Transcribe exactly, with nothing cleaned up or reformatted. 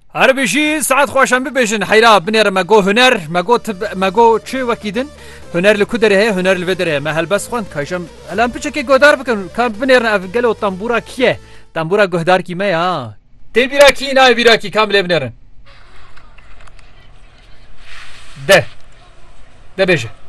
Her bişî saet xweşan bibêjin heyra binêre me got huner me got me got çi wekî din huner li ku derê heye huner li vê derê heye me helbest xwend kaşem elam piçekê guhdar bikin kan binêrin ev gelo tembûra kî ye tembûra guhdarkî me ya tê bîra kî nayê bîra kî kam lê binêrin de de bêje